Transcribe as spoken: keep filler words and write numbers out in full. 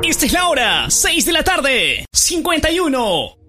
Esta es la hora, seis de la tarde, cincuenta y uno